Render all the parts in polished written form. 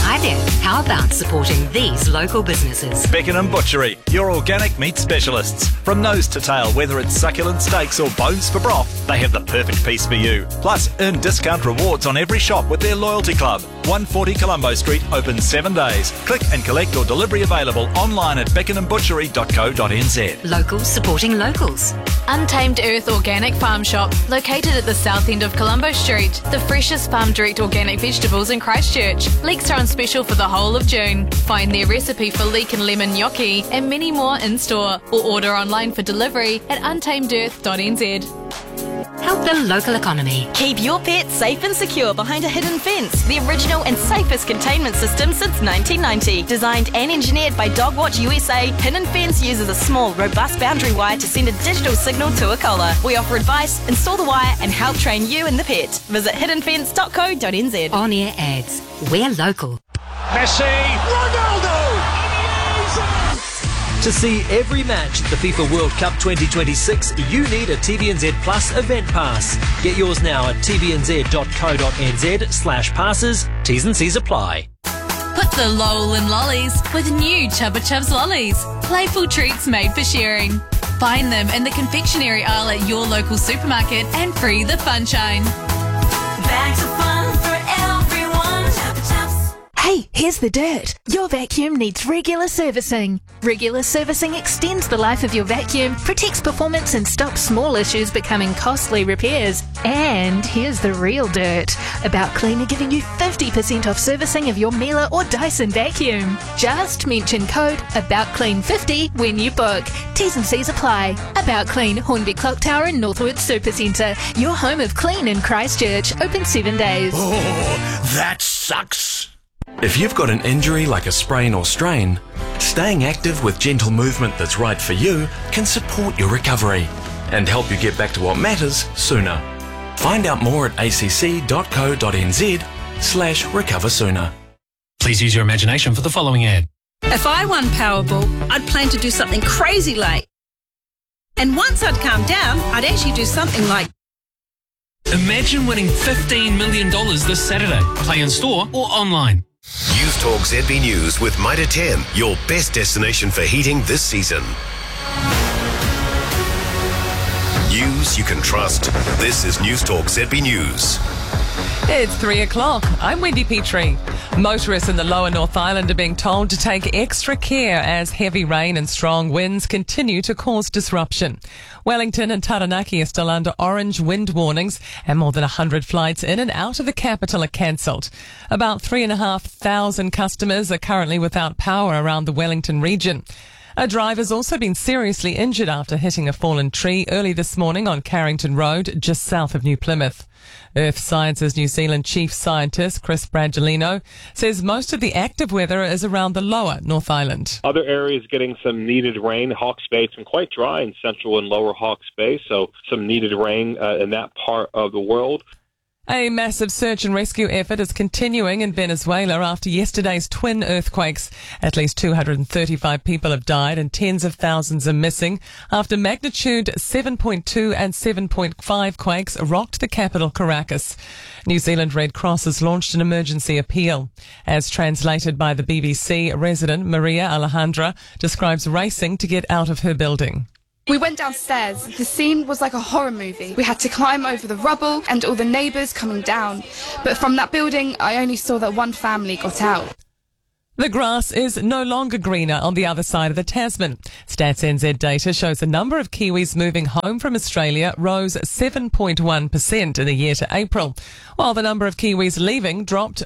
Hi there. How about supporting these local businesses? Beckenham Butchery, your organic meat specialists. From nose to tail, whether it's succulent steaks or bones for broth, they have the perfect piece for you. Plus, earn discount rewards on every shop with their loyalty club. 140 Colombo Street, open 7 days. Click and collect or delivery available online at beckenhambutchery.co.nz. Locals supporting locals. Untamed Earth Organic Farm Shop, located at the south end of Colombo Street. The freshest farm direct organic vegetables in Christchurch. Leeks are on special for the whole of June. Find their recipe for leek and lemon gnocchi and many more in store, or order online for delivery at untamedearth.nz. Help the local economy. Keep your pet safe and secure behind a hidden fence. The original and safest containment system since 1990. Designed and engineered by Dogwatch USA, Hidden Fence uses a small, robust boundary wire to send a digital signal to a collar. We offer advice, install the wire, and help train you and the pet. Visit hiddenfence.co.nz. On-air ads. We're local. Messi, Ronaldo! To see every match at the FIFA World Cup 2026, you need a TVNZ Plus event pass. Get yours now at tvnz.co.nz/passes. T's and C's apply. Put the lol in lollies with new Chubba Chubs lollies. Playful treats made for sharing. Find them in the confectionery aisle at your local supermarket and free the funshine. Bags of fun for everyone. Chubba Chubs. Hey, here's the dirt. Your vacuum needs regular servicing. Regular servicing extends the life of your vacuum, protects performance and stops small issues becoming costly repairs. And here's the real dirt. About Clean are giving you 50% off servicing of your Miele or Dyson vacuum. Just mention code AboutClean50 when you book. T's and C's apply. About Clean, Hornby Clock Tower and Northwood Supercentre. Your home of clean in Christchurch. Open 7 days. Oh, that sucks. If you've got an injury like a sprain or strain, staying active with gentle movement that's right for you can support your recovery and help you get back to what matters sooner. Find out more at acc.co.nz/recover sooner. Please use your imagination for the following ad. If I won Powerball, I'd plan to do something crazy like. And once I'd calmed down, I'd actually do something like. Imagine winning $15 million this Saturday. Play in store or online. News Talk ZB News with Mitre 10, your best destination for heating this season. News you can trust. This is News Talk ZB News. It's 3 o'clock. I'm Wendy Petrie. Motorists in the lower North Island are being told to take extra care as heavy rain and strong winds continue to cause disruption. Wellington and Taranaki are still under orange wind warnings, and more than 100 flights in and out of the capital are cancelled. About 3,500 customers are currently without power around the Wellington region. A driver's also been seriously injured after hitting a fallen tree early this morning on Carrington Road, just south of New Plymouth. Earth Sciences New Zealand Chief Scientist Chris Bradgelino says most of the active weather is around the lower North Island. Other areas getting some needed rain. Hawke's Bay, it's been quite dry in central and lower Hawke's Bay, so some needed rain in that part of the world. A massive search and rescue effort is continuing in Venezuela after yesterday's twin earthquakes. At least 235 people have died and tens of thousands are missing after magnitude 7.2 and 7.5 quakes rocked the capital, Caracas. New Zealand Red Cross has launched an emergency appeal. As translated by the BBC, resident Maria Alejandra describes racing to get out of her building. We went downstairs. The scene was like a horror movie. We had to climb over the rubble and all the neighbours coming down. But from that building, I only saw that one family got out. The grass is no longer greener on the other side of the Tasman. Stats NZ data shows the number of Kiwis moving home from Australia rose 7.1% in the year to April, while the number of Kiwis leaving dropped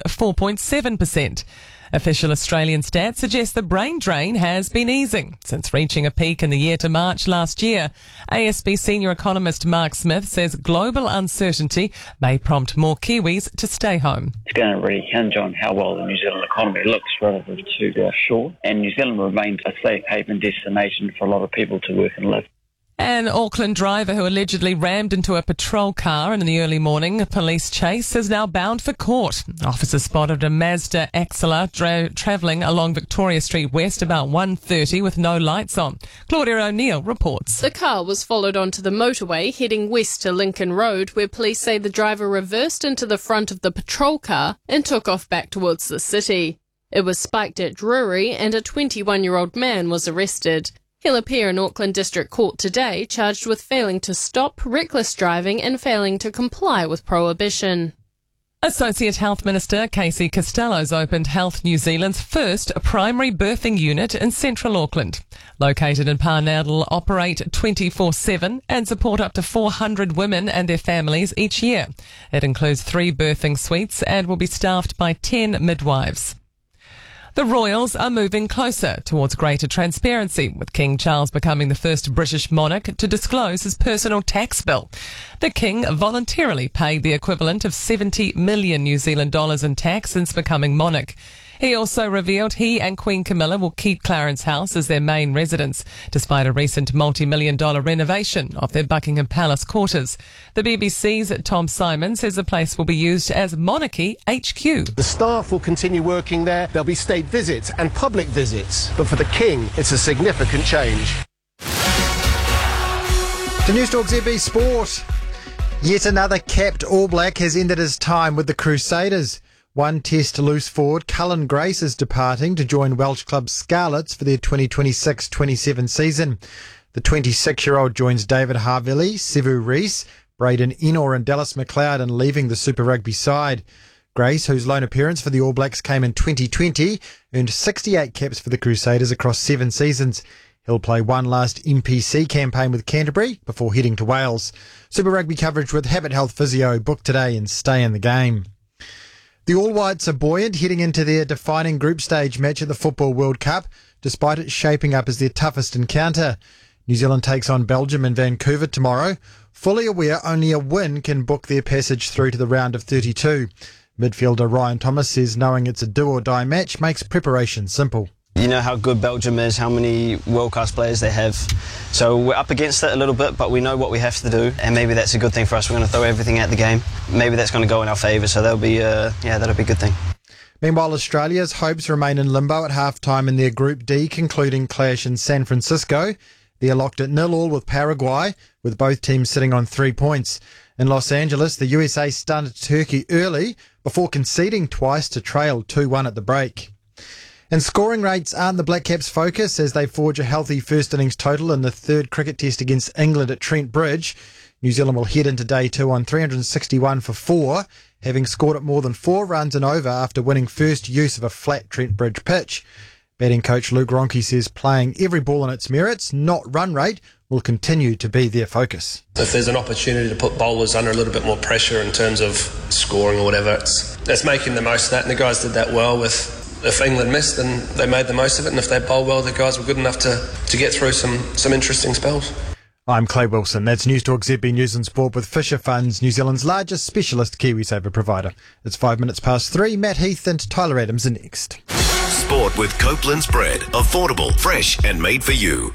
4.7%. Official Australian stats suggest the brain drain has been easing since reaching a peak in the year to March last year. ASB senior economist Mark Smith says global uncertainty may prompt more Kiwis to stay home. It's going to really hinge on how well the New Zealand economy looks relative to shore, and New Zealand remains a safe haven destination for a lot of people to work and live. An Auckland driver who allegedly rammed into a patrol car in the early morning police chase is now bound for court. Officers spotted a Mazda Axela travelling along Victoria Street West about 1:30 with no lights on. Claudia O'Neill reports. The car was followed onto the motorway heading west to Lincoln Road, where police say the driver reversed into the front of the patrol car and took off back towards the city. It was spiked at Drury and a 21-year-old man was arrested. He'll appear in Auckland District Court today, charged with failing to stop, reckless driving and failing to comply with prohibition. Associate Health Minister Casey Costello's opened Health New Zealand's first primary birthing unit in central Auckland. Located in Parnell, operate 24/7 and support up to 400 women and their families each year. It includes 3 birthing suites and will be staffed by 10 midwives. The royals are moving closer towards greater transparency, with King Charles becoming the first British monarch to disclose his personal tax bill. The King voluntarily paid the equivalent of 70 million New Zealand dollars in tax since becoming monarch. He also revealed he and Queen Camilla will keep Clarence House as their main residence, despite a recent multi-million-dollar renovation of their Buckingham Palace quarters. The BBC's Tom Simon says the place will be used as Monarchy HQ. The staff will continue working there. There'll be state visits and public visits. But for the King, it's a significant change. To Newstalk ZB Sport. Yet another capped All Black has ended his time with the Crusaders. One Test loose forward, Cullen Grace, is departing to join Welsh club Scarlets for their 2026-27 season. The 26-year-old joins David Havili, Sevu Rees, Braden Enor and Dallas McLeod in leaving the Super Rugby side. Grace, whose lone appearance for the All Blacks came in 2020, earned 68 caps for the Crusaders across 7 seasons. He'll play one last NPC campaign with Canterbury before heading to Wales. Super Rugby coverage with Habit Health Physio. Book today and stay in the game. The All Whites are buoyant heading into their defining group stage match at the Football World Cup, despite it shaping up as their toughest encounter. New Zealand takes on Belgium in Vancouver tomorrow, fully aware only a win can book their passage through to the round of 32. Midfielder Ryan Thomas says knowing it's a do-or-die match makes preparation simple. You know how good Belgium is, how many world-class players they have. So we're up against it a little bit, but we know what we have to do, and maybe that's a good thing for us. We're going to throw everything at the game. Maybe that's going to go in our favour, so that'll be a good thing. Meanwhile, Australia's hopes remain in limbo at half-time in their Group D, concluding clash in San Francisco. They're locked at 0-0 with Paraguay, with both teams sitting on 3 points. In Los Angeles, the USA stunned Turkey early before conceding twice to trail 2-1 at the break. And scoring rates aren't the Black Caps' focus as they forge a healthy first innings total in the third cricket test against England at Trent Bridge. New Zealand will head into day 2 on 361 for 4, having scored at more than 4 runs and over after winning first use of a flat Trent Bridge pitch. Batting coach Luke Ronke says playing every ball on its merits, not run rate, will continue to be their focus. If there's an opportunity to put bowlers under a little bit more pressure in terms of scoring or whatever, it's making the most of that, and the guys did that well. If England missed, then they made the most of it, and if they bowled well, the guys were good enough to get through some interesting spells. I'm Clay Wilson. That's Newstalk ZB News and Sport with Fisher Funds, New Zealand's largest specialist KiwiSaver provider. It's 3:05. Matt Heath and Tyler Adams are next. Sport with Copeland's Bread. Affordable, fresh and made for you.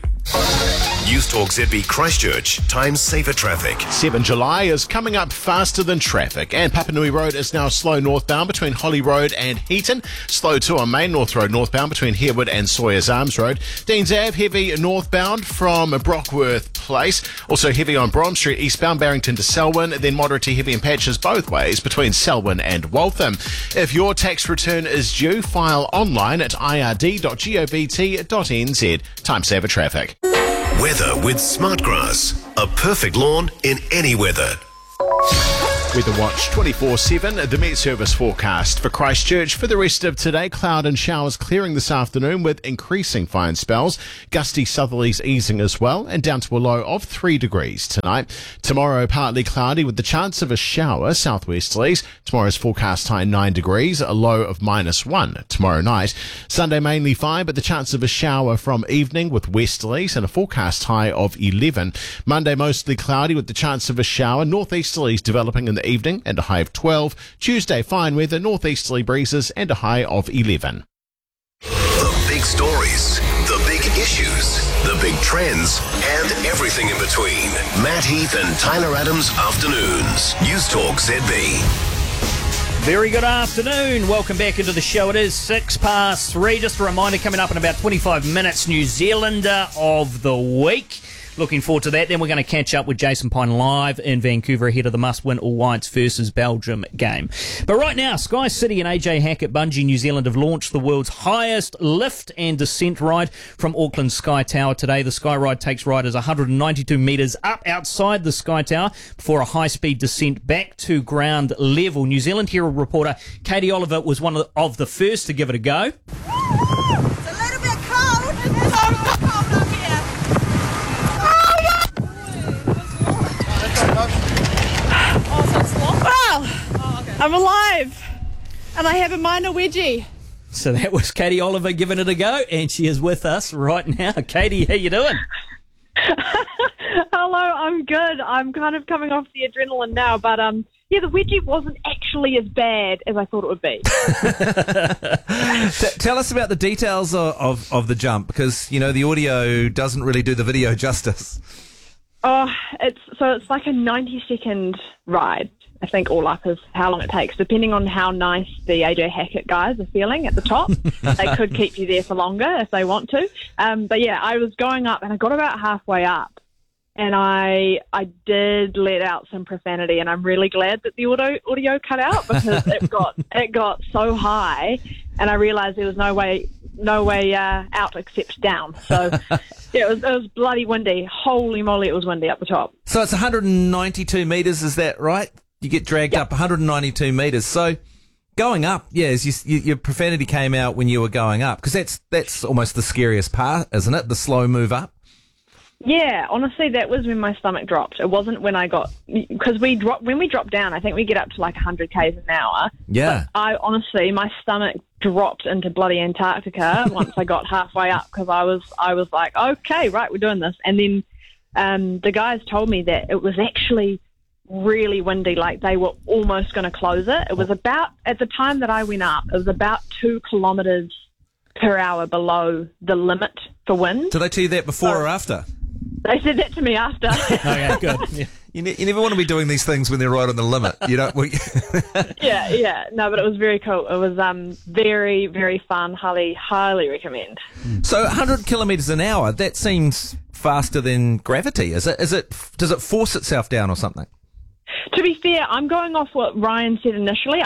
Newstalk ZB Christchurch. Times safer traffic. 7 July is coming up faster than traffic, and Papanui Road is now slow northbound between Holly Road and Heaton. Slow too on Main North Road northbound between Harewood and Sawyers Arms Road. Deans Ave heavy northbound from Brockworth Place. Also heavy on Brom Street eastbound Barrington to Selwyn. Then moderate to heavy in patches both ways between Selwyn and Waltham. If your tax return is due, file online at ird.govt.nz. Time saver traffic. Weather with Smartgrass. A perfect lawn in any weather. Weather Watch 24/7, the Met Service forecast for Christchurch for the rest of today. Cloud and showers clearing this afternoon with increasing fine spells. Gusty southerlies easing as well, and down to a low of 3 degrees tonight. Tomorrow partly cloudy with the chance of a shower, southwesterlies. Tomorrow's forecast high 9 degrees, a low of -1 tomorrow night. Sunday mainly fine, but the chance of a shower from evening with westerlies and a forecast high of 11. Monday mostly cloudy with the chance of a shower, northeasterlies developing in the evening and a high of 12. Tuesday fine weather, northeasterly breezes and a high of 11. The big stories, the big issues, the big trends, and everything in between. Matt Heath and Tyler Adams Afternoons. Newstalk ZB. Very good afternoon. Welcome back into the show. It is 3:06. Just a reminder, coming up in about 25 minutes, New Zealander of the Week. looking forward to that. Then we're going to catch up with Jason Pine live in Vancouver ahead of the must-win All Whites versus Belgium game. But right now, Sky City and AJ Hackett Bungee New Zealand have launched the world's highest lift and descent ride from Auckland's Sky Tower today. The Sky Ride takes riders 192 metres up outside the Sky Tower before a high-speed descent back to ground level. New Zealand Herald reporter Katie Oliver was one of the first to give it a go. I'm alive, and I have a minor wedgie. So that was Katie Oliver giving it a go, and she is with us right now. Katie, how you doing? Hello, I'm good. I'm kind of coming off the adrenaline now, but the wedgie wasn't actually as bad as I thought it would be. Tell us about the details of the jump, because the audio doesn't really do the video justice. Oh, it's like a 90-second ride. I think all up is how long it takes, depending on how nice the AJ Hackett guys are feeling at the top. They could keep you there for longer if they want to. But yeah, I was going up and I got about halfway up and I did let out some profanity, and I'm really glad that the audio cut out, because it got so high and I realised there was no way out except down. So yeah, it was bloody windy. Holy moly, it was windy up the top. So it's 192 metres, is that right? You get dragged up 192 metres. So going up, your profanity came out when you were going up, because that's almost the scariest part, isn't it? The slow move up. Yeah, honestly, that was when my stomach dropped. It wasn't when because when we drop down, I think we get up to like 100 k's an hour. Yeah. But my stomach dropped into bloody Antarctica once I got halfway up, because I was like, okay, right, we're doing this. And then the guys told me that it was actually really windy, like they were almost going to close it. It was about, at the time that I went up, it was about 2 kilometres per hour below the limit for wind. Did they tell you that before or after? They said that to me after. Okay, good. Yeah. You never want to be doing these things when they're right on the limit. You don't. Yeah. No, but it was very cool. It was very, very fun. Highly recommend. So 100 kilometres an hour, that seems faster than gravity. Is it? Does it force itself down or something? To be fair, I'm going off what Ryan said initially.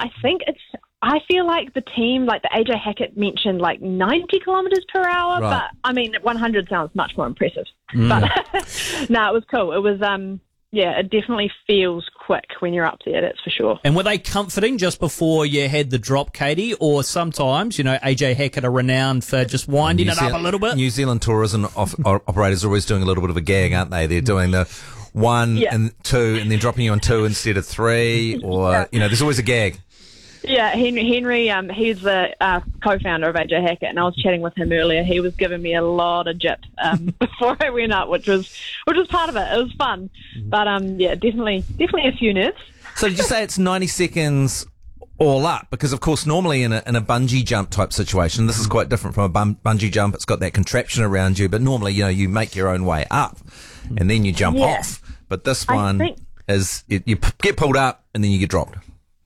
I feel like the team, like the AJ Hackett mentioned, like 90 kilometres per hour. Right. But I mean, 100 sounds much more impressive. But no, it was cool. It was, it definitely feels quick when you're up there, that's for sure. And were they comforting just before you had the drop, Katie? Or sometimes, AJ Hackett are renowned for just winding it up a little bit? New Zealand tourism operators are always doing a little bit of a gag, aren't they? They're doing the 1 and 2 and then dropping you on 2 instead of 3, or, there's always a gag. Yeah, Henry, he's the co-founder of AJ Hackett, and I was chatting with him earlier. He was giving me a lot of jip before I went up, which was part of it. It was fun, but definitely a few nerves. So did you say it's 90 seconds all up? Because of course, normally in a bungee jump type situation, this is quite different from a bungee jump. It's got that contraption around you, but normally you make your own way up and then you jump off. But this one is you get pulled up and then you get dropped.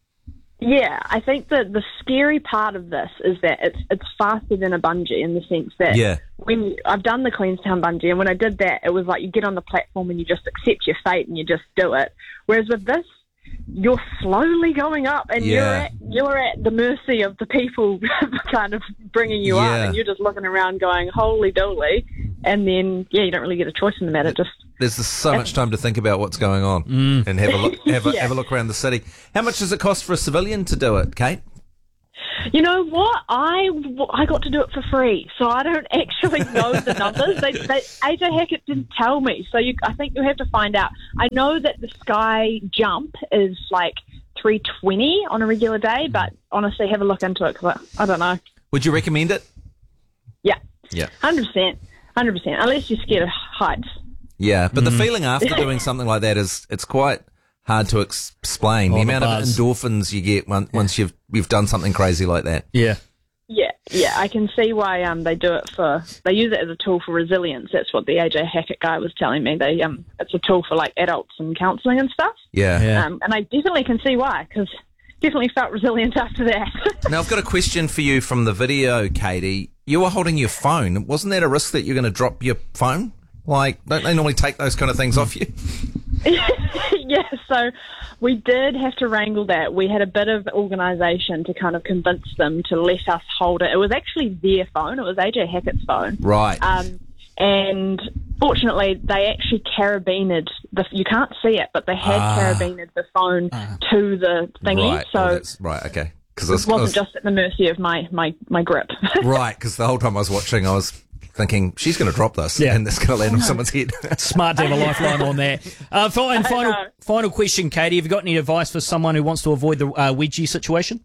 Yeah, I think that the scary part of this is that it's faster than a bungee, in the sense that when I've done the Queenstown bungee, and when I did that, it was like you get on the platform and you just accept your fate and you just do it. Whereas with this, you're slowly going up and you're at the mercy of the people kind of bringing you up, and you're just looking around going, holy dooly. And then, you don't really get a choice in the matter. There's so much time to think about what's going on and have a look, have a look around the city. How much does it cost for a civilian to do it, Kate? You know what? I got to do it for free, so I don't actually know the numbers. AJ Hackett didn't tell me, so I think you have to find out. I know that the Sky Jump is like $320 on a regular day, but honestly, have a look into it, because I don't know. Would you recommend it? Yeah. Yeah. 100%. Unless you're scared of heights. Yeah, but the feeling after doing something like that it's quite hard to explain. The amount of endorphins you get once you've done something crazy like that. Yeah, I can see why they do it they use it as a tool for resilience. That's what the AJ Hackett guy was telling me. It's a tool for like adults and counselling and stuff. Yeah. And I definitely can see why, because definitely felt resilient after that. Now I've got a question for you from the video, Katie. You were holding your phone. Wasn't that a risk that you're going to drop your phone? Like, don't they normally take those kind of things off you? Yeah, so we did have to wrangle that. We had a bit of organisation to kind of convince them to let us hold it. It was actually their phone. It was AJ Hackett's phone. Right. And fortunately, they actually carabined you can't see it, but they had carabined the phone to the thingy. Right. So Right, okay. It wasn't just at the mercy of my grip. Right, because the whole time I was watching, I was thinking, she's going to drop this, and it's going to land on someone's head. Smart to have a lifeline on that. Final question, Katie. Have you got any advice for someone who wants to avoid the wedgie situation?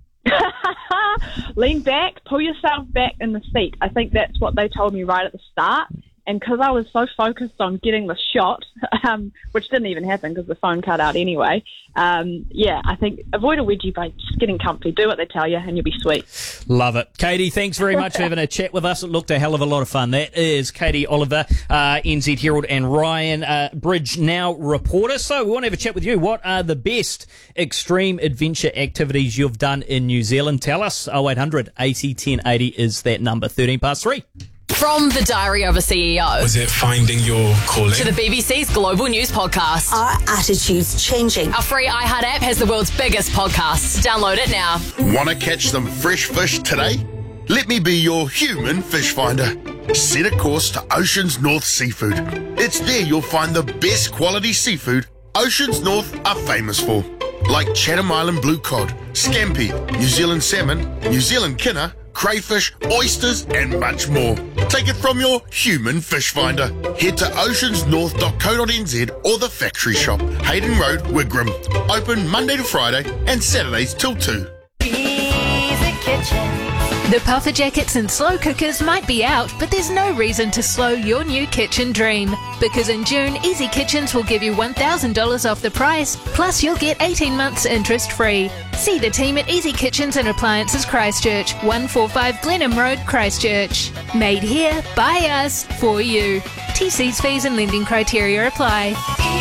Lean back, pull yourself back in the seat. I think that's what they told me right at the start. And because I was so focused on getting the shot, which didn't even happen because the phone cut out anyway, I think avoid a wedgie by just getting comfy. Do what they tell you and you'll be sweet. Love it. Katie, thanks very much for having a chat with us. It looked a hell of a lot of fun. That is Katie Oliver, NZ Herald, and Ryan Bridge Now reporter. So we want to have a chat with you. What are the best extreme adventure activities you've done in New Zealand? Tell us. 0800 80 1080 is that number. 3:13. From the Diary of a CEO. Was it finding your calling? To the BBC's Global News Podcast. Are attitudes changing? Our free iHeart app has the world's biggest podcasts. Download it now. Want to catch some fresh fish today? Let me be your human fish finder. Set a course to Oceans North Seafood. It's there you'll find the best quality seafood Oceans North are famous for. Like Chatham Island blue cod, scampi, New Zealand salmon, New Zealand kinner, crayfish, oysters, and much more. Take it from your human fish finder. Head to oceansnorth.co.nz or the factory shop, Hayden Road, Wigram. Open Monday to Friday and Saturdays till 2. Easy Kitchen. The puffer jackets and slow cookers might be out, but there's no reason to slow your new kitchen dream. Because in June, Easy Kitchens will give you $1,000 off the price, plus you'll get 18 months interest-free. See the team at Easy Kitchens and Appliances Christchurch, 145 Glenham Road, Christchurch. Made here, by us, for you. TC's fees and lending criteria apply.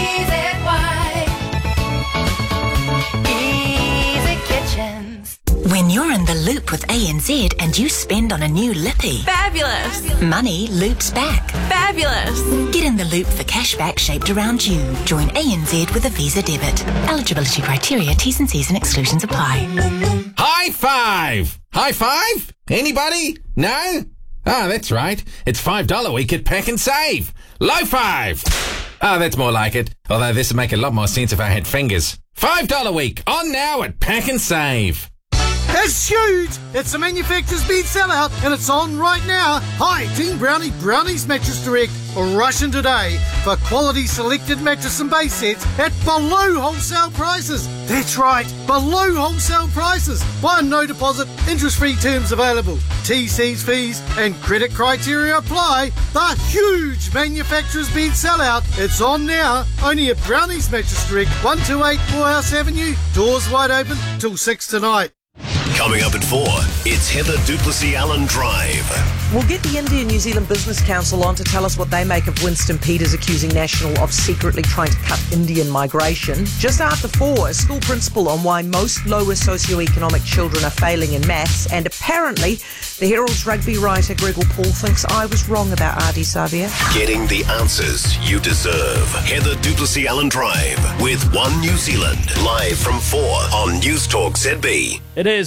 Easy Kitchens. When you're in the loop with ANZ and you spend on a new lippy. Fabulous. Money loops back. Fabulous. Get in the loop for cashback shaped around you. Join ANZ with a Visa debit. Eligibility criteria, T's and C's and exclusions apply. High five! High five? Anybody? No? Ah, that's right. It's $5 week at Pack and Save. Low five! Ah, that's more like it. Although this would make a lot more sense if I had fingers. $5 week. On now at Pack and Save. It's huge! It's a manufacturer's bid sellout and it's on right now. Hi, Team Brownie, Brownie's Mattress Direct. Rush in today for quality selected mattress and base sets at below wholesale prices. That's right, below wholesale prices. Buy and no deposit, interest-free terms available. TC's fees and credit criteria apply. The huge manufacturer's bid sellout. It's on now, only at Brownie's Mattress Direct, 128 Morehouse Avenue. Doors wide open till 6 tonight. Coming up at 4, it's Heather Duplessis-Allen Drive. We'll get the India-New Zealand Business Council on to tell us what they make of Winston Peters accusing National of secretly trying to cut Indian migration. Just after 4, a school principal on why most lower socioeconomic children are failing in maths. And apparently, the Herald's rugby writer Gregor Paul thinks I was wrong about Ardie Savia. Getting the answers you deserve. Heather Duplessis-Allen Drive with One New Zealand. Live from 4 on News Talk ZB. It is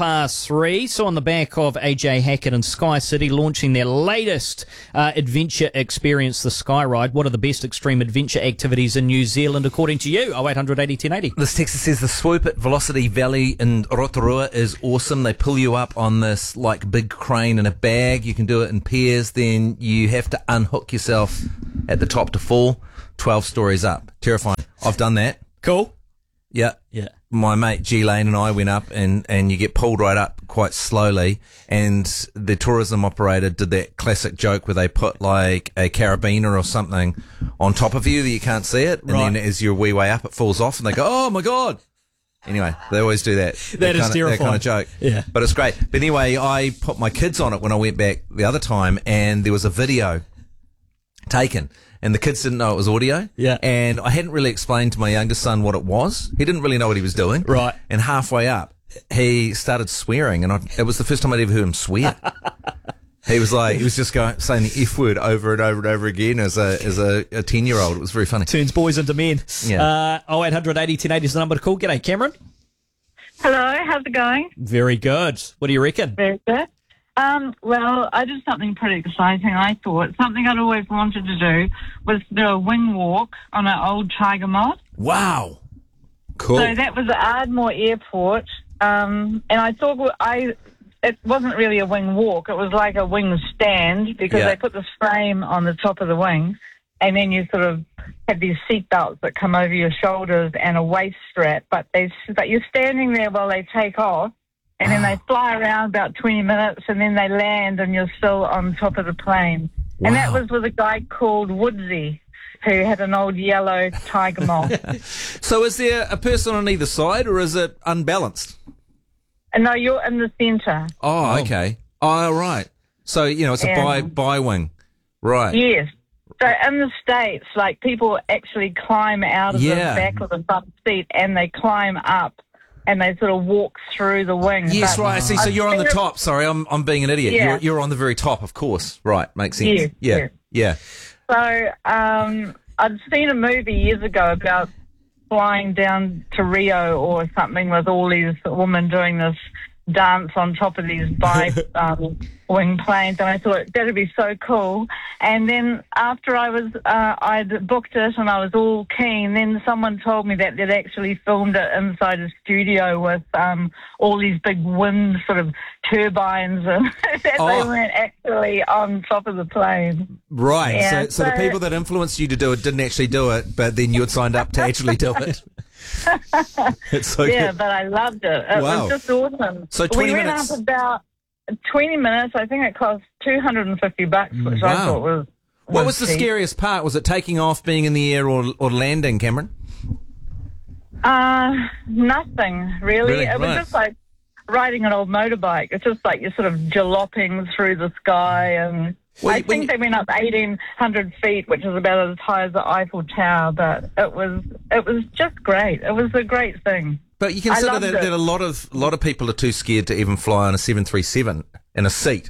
3:15. So on the back of AJ Hackett and Sky City launching their latest adventure experience, the Sky Ride, what are the best extreme adventure activities in New Zealand according to you? 0800 80 1080. This text says the swoop at Velocity Valley in Rotorua is awesome. They pull you up on this like big crane in a bag. You can do it in pairs. Then you have to unhook yourself at the top to fall 12 stories up. Terrifying. I've done that. Cool. Yeah. Yeah. My mate G Lane and I went up and you get pulled right up quite slowly, and the tourism operator did that classic joke where they put like a carabiner or something on top of you that you can't see it, and then as you're wee way up it falls off and they go, oh my God. Anyway, they always do that. That is terrifying. That kind of joke. Yeah. But it's great. But anyway, I put my kids on it when I went back the other time, and there was a video taken. And the kids didn't know it was audio. Yeah. And I hadn't really explained to my youngest son what it was. He didn't really know what he was doing. Right. And halfway up, he started swearing. And it was the first time I'd ever heard him swear. He was just saying the F word over and over and over again as a 10-year-old. It was very funny. Turns boys into men. Yeah. 0800 80 1080 is the number to call. G'day, Cameron. Hello, how's it going? Very good. What do you reckon? Very good. Well, I did something pretty exciting, I thought. Something I'd always wanted to do was to do a wing walk on an old tiger moth. Wow. Cool. So that was at Ardmore Airport, and I thought it wasn't really a wing walk. It was like a wing stand because they put this frame on the top of the wing, and then you sort of have these seat belts that come over your shoulders and a waist strap. But you're standing there while they take off, and then they fly around about 20 minutes, and then they land, and you're still on top of the plane. Wow. And that was with a guy called Woodsy, who had an old yellow tiger moth. So is there a person on either side, or is it unbalanced? No, you're in the centre. Oh, okay. Oh, right. So, it's a bi-wing. Right. Yes. So in the States, like, people actually climb out of the back of the front seat, and they climb up, and they sort of walk through the wing. Yes, right. I see. So you're on the top. Sorry, I'm being an idiot. Yeah. You're on the very top, of course. Right. Makes sense. Yes, Yeah. So I'd seen a movie years ago about flying down to Rio or something with all these women doing this dance on top of these wing planes, and I thought that'd be so cool. And then after I'd booked it and I was all keen, then someone told me that they'd actually filmed it inside a studio with all these big wind sort of turbines, and that they weren't actually on top of the plane. Right. Yeah, so the people that influenced you to do it didn't actually do it, but then you had signed up to actually do it. It's so good. But I loved it. It was just awesome. So 20 we minutes. went up about 20 minutes. I think it cost $250, which I thought was What was the cheap. scariest part? Was it taking off, being in the air, or landing, Cameron? Nothing really. Really? It was Right. just like riding an old motorbike. It's just like you're sort of jaloping through the sky, and I think they went up 1,800 feet, which is about as high as the Eiffel Tower. But it was just great. It was a great thing. But you consider that a lot of people are too scared to even fly on a 737 in a seat.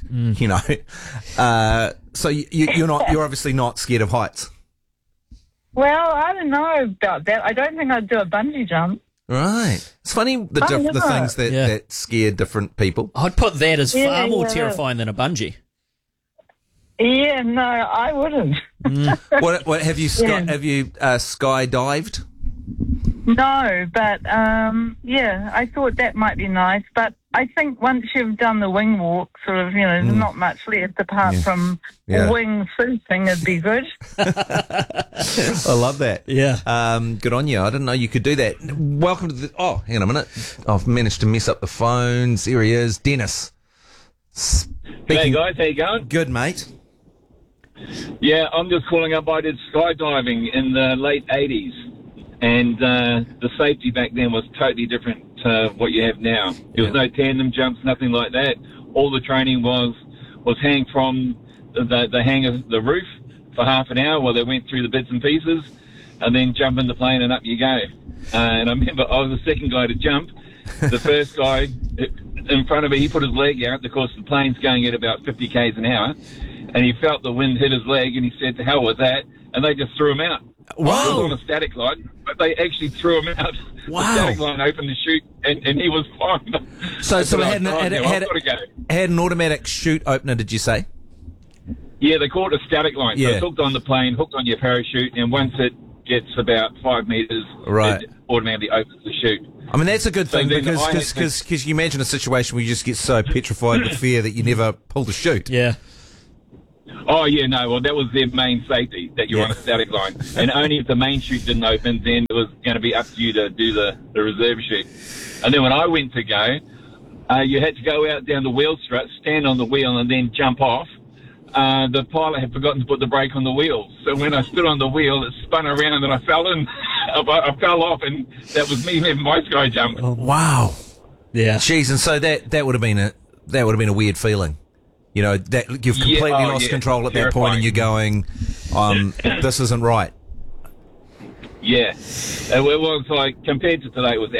So you're obviously not scared of heights. Well, I don't know about that. I don't think I'd do a bungee jump. Right. It's funny the things that scare different people. I'd put that as far more Yeah. terrifying than a bungee. Yeah, no, I wouldn't. What have you skydived? No, but yeah, I thought that might be nice. But I think once you've done the wing walk, sort of, there's not much left apart from wing footing. It'd be good. I love that. Yeah. Good on you. I didn't know you could do that. Welcome to the... Oh, hang on a minute. I've managed to mess up the phones. Here he is. Dennis. Hey guys, how you going? Good, mate. Yeah, I'm just calling up. I did skydiving in the late 80s, and the safety back then was totally different to what you have now. There was no tandem jumps, nothing like that. All the training was hang from the hang of the roof for half an hour while they went through the bits and pieces, and then jump in the plane and up you go. And I remember I was the second guy to jump. The first guy in front of me, he put his leg out. Of course, the plane's going at about 50 k's an hour, and he felt the wind hit his leg, and he said, "To hell with that," and they just threw him out. Wow. It was on a static line, but they actually threw him out. Wow. The static line opened the chute, and he was fine. So I it had an automatic chute opener, did you say? Yeah, they call it a static line. Yeah. So it's hooked on the plane, hooked on your parachute, and once it gets about 5 meters, Right. it automatically opens the chute. I mean, that's a good So thing then because you imagine a situation where you just get so petrified with fear that you never pull the chute. Yeah. Oh, yeah, no, well, that was their main safety, that you're on a static line. And only if the main chute didn't open, then it was going to be up to you to do the reserve chute. And then when I went to go, you had to go out down the wheel strut, stand on the wheel, and then jump off. The pilot had forgotten to put the brake on the wheel. So when I stood on the wheel, it spun around and I fell in. I fell off, and that was me having my sky jump. Oh, wow. Yeah. Jeez, and so that would have been a weird feeling. That you've completely lost control at that point, and you're going, this isn't right. Yeah. It was like, compared to today, it was